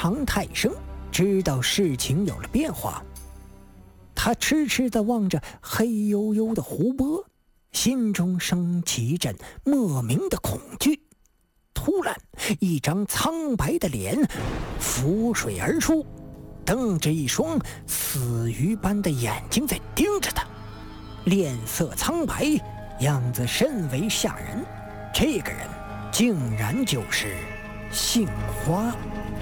常泰生知道事情有了变化，他痴痴地望着黑黝黝的湖泊，心中升起一阵莫名的恐惧。突然，一张苍白的脸浮水而出，瞪着一双死鱼般的眼睛在盯着他，脸色苍白，样子甚为吓人。这个人竟然就是杏花。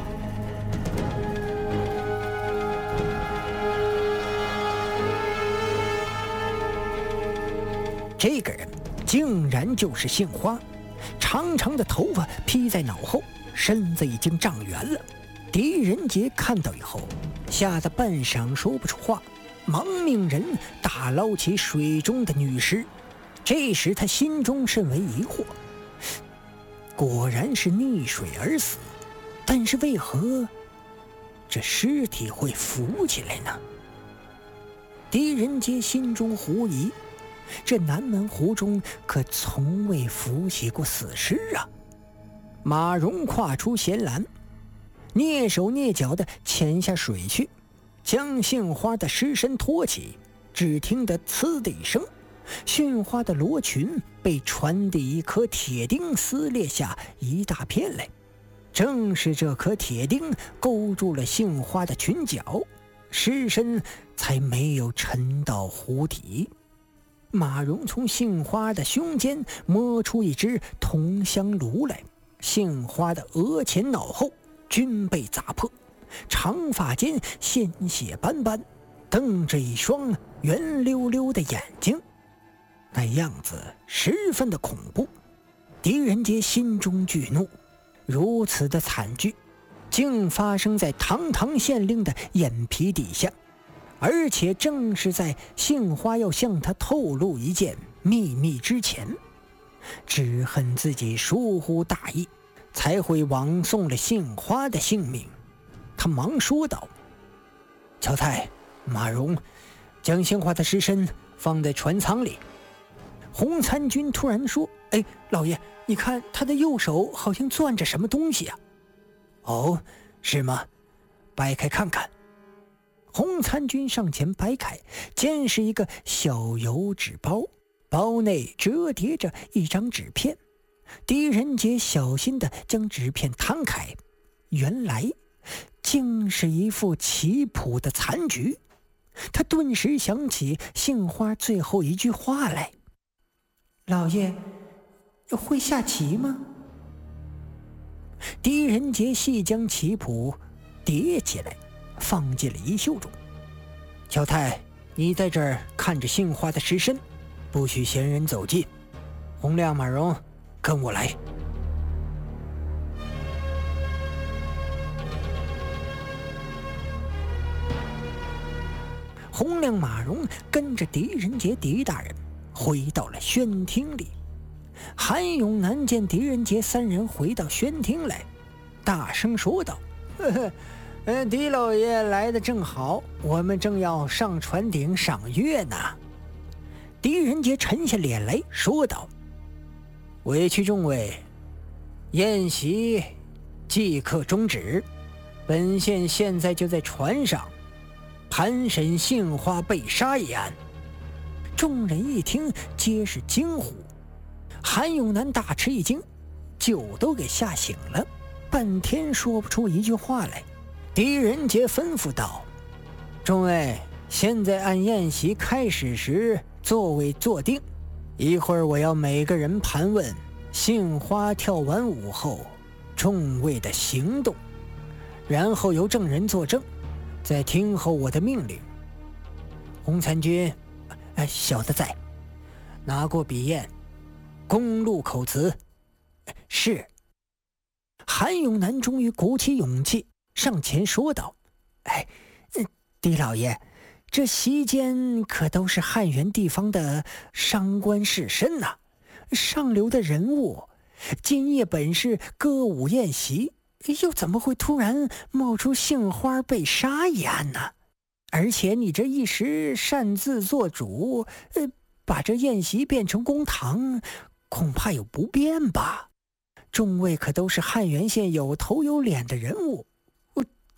这个人竟然就是杏花，长长的头发披在脑后，身子已经长圆了。狄仁杰看到以后，吓得半晌说不出话，忙命人打捞起水中的女尸。这时他心中甚为疑惑，果然是溺水而死，但是为何这尸体会浮起来呢？狄仁杰心中狐疑，这南门湖中可从未浮起过死尸啊！马蓉跨出舷栏，蹑手蹑脚地潜下水去，将杏花的尸身托起。只听得呲的一声，杏花的罗裙被船底一颗铁钉撕裂下一大片来，正是这颗铁钉勾住了杏花的裙角，尸身才没有沉到湖底。马蓉从杏花的胸间摸出一只铜香炉来，杏花的额前脑后均被砸破，长发间鲜血斑斑，瞪着一双圆溜溜的眼睛，那样子十分的恐怖。狄仁杰心中惧怒，如此的惨剧竟发生在堂堂县令的眼皮底下，而且正是在杏花要向他透露一件秘密之前。只恨自己疏忽大意，才会枉送了杏花的性命。他忙说道：乔太、马蓉，将杏花的尸身放在船舱里。洪参军突然说：老爷，你看他的右手好像攥着什么东西啊。哦，是吗？掰开看看。洪参军上前掰开，见是一个小油纸包，包内折叠着一张纸片。狄仁杰小心地将纸片摊开，原来竟是一副棋谱的残局。他顿时想起杏花最后一句话来：老爷会下棋吗？狄仁杰细将棋谱叠起来，放进了衣袖中。乔太，你在这儿看着杏花的尸身，不许闲人走近。洪亮、马蓉，跟我来。洪亮、马蓉跟着狄仁杰、狄大人回到了宣厅里。韩永南见狄仁杰三人回到宣厅来，大声说道：狄老爷来得正好，我们正要上船顶赏月呢。狄仁杰沉下脸来说道：委屈众位，宴席即刻终止，本县现在就在船上盘审杏花被杀一案。众人一听皆是惊呼，韩永南大吃一惊，酒都给吓醒了，半天说不出一句话来。狄仁杰吩咐道：众位，现在按宴席开始时座位坐定，一会儿我要每个人盘问杏花跳完舞后众位的行动，然后由证人作证，再听候我的命令。洪参军，小的在。拿过笔砚，公录口词。是。韩永南终于鼓起勇气上前说道：狄老爷，这席间可都是汉源地方的商官士绅呐，上流的人物，今夜本是歌舞宴席，又怎么会突然冒出杏花被杀一案呢？而且你这一时擅自做主，把这宴席变成公堂，恐怕有不便吧？众位可都是汉源县有头有脸的人物，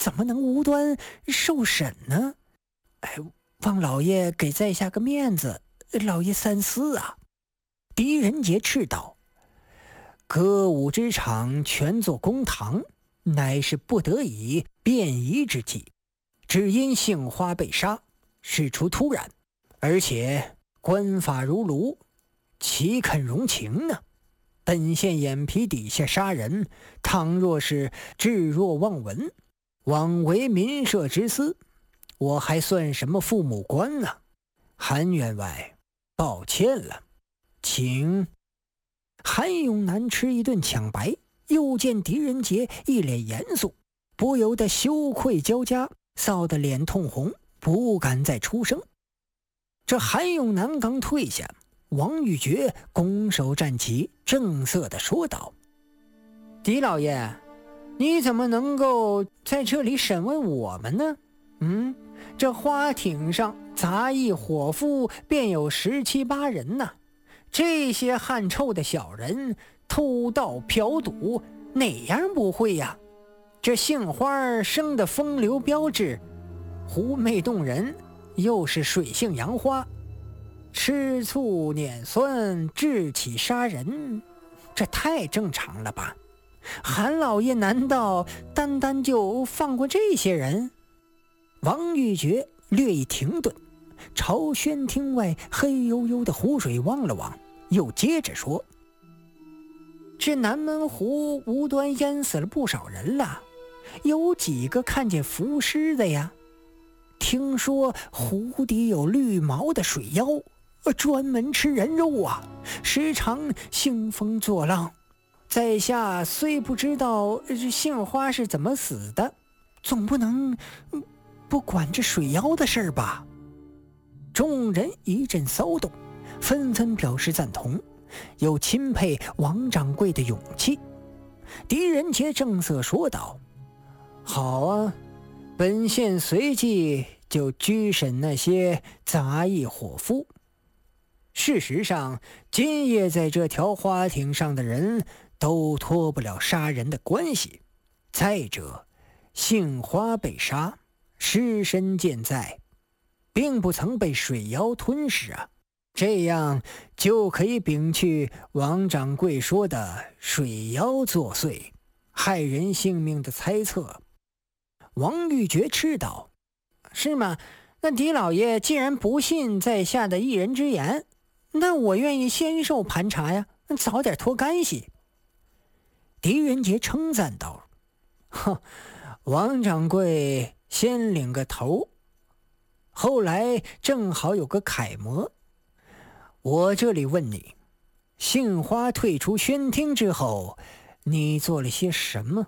怎么能无端受审呢？望老爷给在下个面子，老爷三思啊！狄仁杰斥道：“歌舞之场全作公堂，乃是不得已便宜之计。只因杏花被杀，事出突然，而且官法如炉，岂肯容情呢？本县眼皮底下杀人，倘若是置若罔闻，枉为民社之私，我还算什么父母官呢？韩员外，抱歉了，请。”韩永南吃一顿抢白，又见狄仁杰一脸严肃，不由得羞愧交加，臊得脸通红，不敢再出声。这韩永南刚退下，王玉珏拱手站起，正色地说道：“狄老爷，你怎么能够在这里审问我们呢？这花艇上杂役伙夫便有17、8人呢。这些汗臭的小人偷盗嫖赌，哪样不会呀？这杏花生的风流标致，狐媚动人，又是水性杨花，吃醋碾酸，智起杀人，这太正常了吧？韩老爷难道单单就放过这些人？”王玉珏略一停顿，朝宣厅外黑黝黝的湖水望了望，又接着说：“这南门湖无端淹死了不少人了，有几个看见浮尸的呀？听说湖底有绿毛的水妖，专门吃人肉啊，时常兴风作浪。在下虽不知道杏花是怎么死的，总不能不管这水妖的事吧？”众人一阵骚动，纷纷表示赞同，又钦佩王掌柜的勇气。狄仁杰正色说道：“好啊，本县随即就拘审那些杂役伙夫。事实上，今夜在这条花艇上的人都脱不了杀人的关系。再者，杏花被杀，尸身健在，并不曾被水妖吞噬啊，这样就可以摒去王掌柜说的水妖作祟，害人性命的猜测。”王玉珏斥道：“是吗？那狄老爷既然不信在下的一人之言，那我愿意先受盘查呀，早点脱干系。”狄仁杰称赞道：“王掌柜先领个头，后来正好有个楷模。我这里问你，杏花退出宣厅之后，你做了些什么？”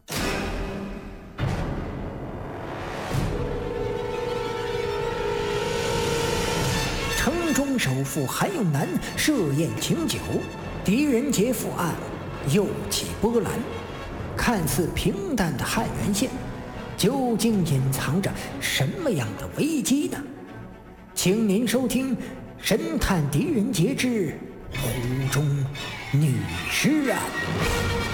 城中首富韩永南设宴请酒，狄仁杰负案，又起波澜。看似平淡的汉源县，究竟隐藏着什么样的危机呢？请您收听《神探狄仁杰之湖中女尸案》。